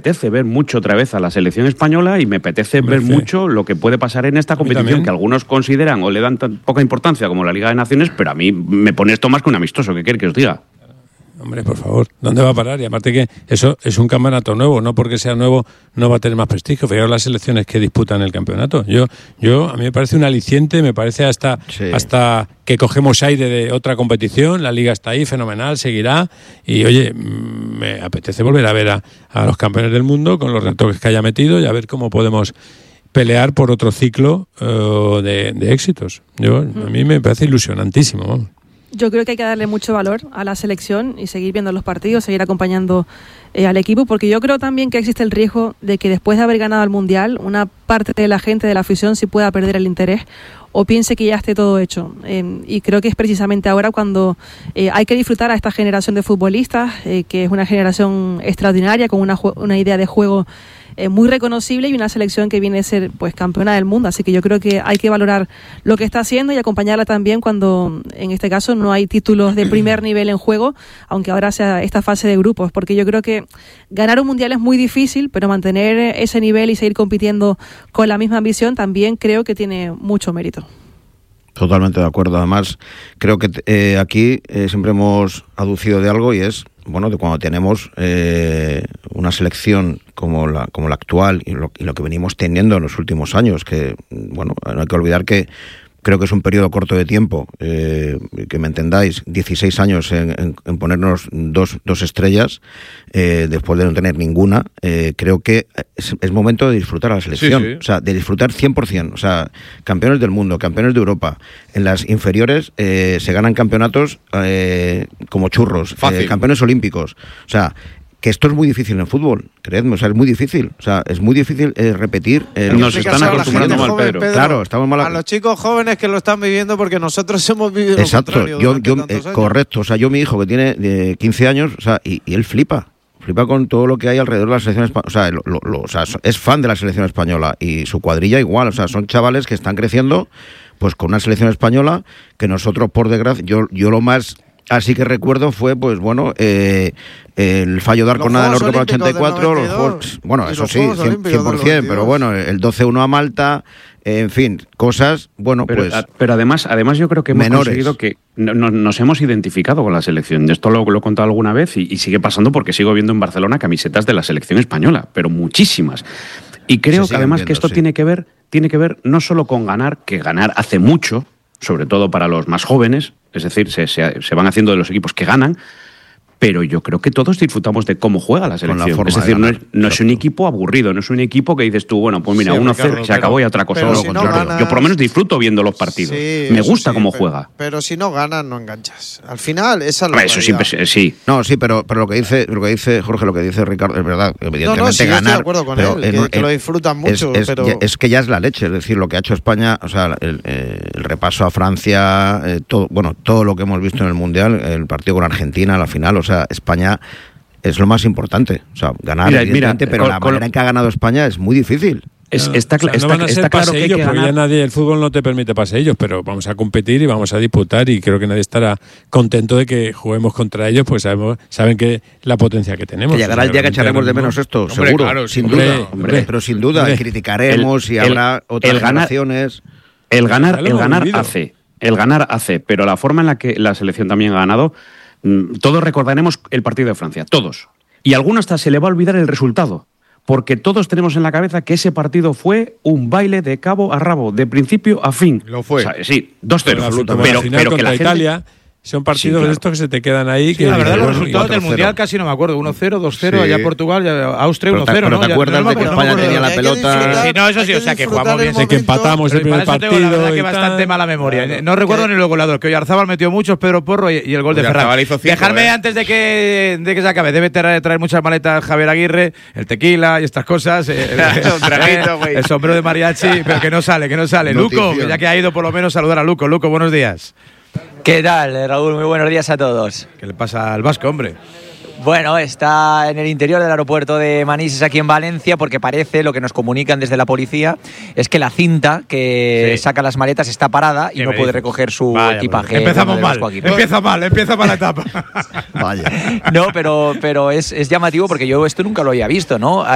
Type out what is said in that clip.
apetece ver mucho otra vez a la selección española y me apetece ver mucho lo que puede pasar en esta competición, que algunos consideran o le dan tan poca importancia como la Liga de Naciones, pero a mí me pone esto más que un amistoso. ¿Qué quiere que os diga? Hombre, por favor, ¿dónde va a parar? Y aparte que eso es un campeonato nuevo, no porque sea nuevo no va a tener más prestigio. Fijaros las selecciones que disputan el campeonato. A mí me parece un aliciente, me parece hasta que cogemos aire de otra competición. La Liga está ahí, fenomenal, seguirá. Y oye, me apetece volver a ver a los campeones del mundo con los retoques que haya metido y a ver cómo podemos pelear por otro ciclo de éxitos. A mí me parece ilusionantísimo, vamos. Yo creo que hay que darle mucho valor a la selección y seguir viendo los partidos, seguir acompañando al equipo, porque yo creo también que existe el riesgo de que después de haber ganado el Mundial, una parte de la gente de la afición sí pueda perder el interés o piense que ya esté todo hecho. Y creo que es precisamente ahora cuando hay que disfrutar a esta generación de futbolistas, que es una generación extraordinaria, con una idea de juego muy reconocible y una selección que viene a ser pues campeona del mundo, así que yo creo que hay que valorar lo que está haciendo y acompañarla también cuando en este caso no hay títulos de primer nivel en juego, aunque ahora sea esta fase de grupos, porque yo creo que ganar un mundial es muy difícil, pero mantener ese nivel y seguir compitiendo con la misma ambición también creo que tiene mucho mérito. Totalmente de acuerdo. Además, creo que aquí siempre hemos aducido de algo y es, bueno, de cuando tenemos una selección como la actual y lo que venimos teniendo en los últimos años, que, bueno, no hay que olvidar que creo que es un periodo corto de tiempo, que me entendáis, 16 años en ponernos dos estrellas, después de no tener ninguna. Creo que es momento de disfrutar a la selección, sí. O sea, de disfrutar 100%, o sea, campeones del mundo, campeones de Europa. En las inferiores se ganan campeonatos como churros, campeones olímpicos, o sea, que esto es muy difícil en el fútbol, creedme, o sea, es muy difícil. O sea, es muy difícil repetir. Nos están acostumbrando mal, Pedro. Claro, estamos mal. A los chicos jóvenes que lo están viviendo porque nosotros hemos vivido. Exacto, correcto. O sea, yo mi hijo que tiene 15 años, o sea, y él flipa con todo lo que hay alrededor de la selección española. O sea, es fan de la selección española y su cuadrilla igual. O sea, son chavales que están creciendo pues con una selección española que nosotros, por desgracia, yo lo más así que recuerdo fue, pues bueno, el fallo de Arconada del Norte para el 84, los Juegos, bueno, eso sí, 100%, pero bueno, el 12-1 a Malta, en fin, cosas, bueno, pero, pues... Pero además yo creo que hemos conseguido que nos hemos identificado con la selección. Esto lo he contado alguna vez y sigue pasando porque sigo viendo en Barcelona camisetas de la selección española, pero muchísimas. Y creo que además que esto tiene que ver no solo con ganar, que ganar hace mucho, sobre todo para los más jóvenes, es decir, se van haciendo de los equipos que ganan, pero yo creo que todos disfrutamos de cómo juega la selección. Es decir, no es un equipo aburrido, no es un equipo que dices tú, bueno, pues mira, 1-0 se acabó y otra cosa. Si no ganas, yo por lo menos disfruto viendo los partidos. Sí, me gusta cómo juega. Pero si no ganas, no enganchas. Al final, esa es la realidad. Eso siempre sí. No, sí, pero lo que dice Jorge, lo que dice Ricardo, es verdad. Evidentemente sí, ganar. Estoy de acuerdo con él, que lo disfrutan mucho. Es que ya es la leche, es decir, lo que ha hecho España, o sea, el repaso a Francia, todo lo que hemos visto en el Mundial, el partido con Argentina, la final, o sea, España es lo más importante, o sea, ganar, evidentemente, pero la manera en que ha ganado España es muy difícil. Está claro que hay que ganar. Ya el fútbol no te permite paseillos, pero vamos a competir y vamos a disputar y creo que nadie estará contento de que juguemos contra ellos, pues saben que la potencia que tenemos. Que llegará el día que echaremos de menos esto, seguro, claro, sin duda, pero sin duda, criticaremos y habrá otras generaciones. El ganar hace, pero la forma en la que la selección también ha ganado, todos recordaremos el partido de Francia, todos. Y a alguno hasta se le va a olvidar el resultado, porque todos tenemos en la cabeza que ese partido fue un baile de cabo a rabo, de principio a fin. Lo fue. O sea, sí, 2-0. Pero que la gente... Italia... Son partidos de estos que se te quedan ahí. Sí, la verdad, los resultados del Mundial casi no me acuerdo. 1-0, 2-0, allá Portugal, Austria 1-0, ¿no? ¿Pero te acuerdas de que España tenía la pelota? Sí, no, eso sí, o sea, que jugamos bien. De que empatamos el primer partido. Tengo la verdad que bastante mala memoria. No recuerdo ni el goleador, que Oyarzabal metió muchos, Pedro Porro y el gol de Ferran. Dejarme antes de que se acabe. Debe traer muchas maletas Javier Aguirre, el tequila y estas cosas. El sombrero de mariachi, pero que no sale. Luco, ya que ha ido por lo menos saludar a Luco. Luco, buenos días. ¿Qué tal, Raúl? Muy buenos días a todos. ¿Qué le pasa al vasco, hombre? Bueno, está en el interior del aeropuerto de Manises, aquí en Valencia, porque parece, lo que nos comunican desde la policía, es que la cinta que saca las maletas está parada y no puede recoger su equipaje. Empezamos mal, empieza mal la etapa. Vaya. No, pero es llamativo porque yo esto nunca lo había visto, ¿no?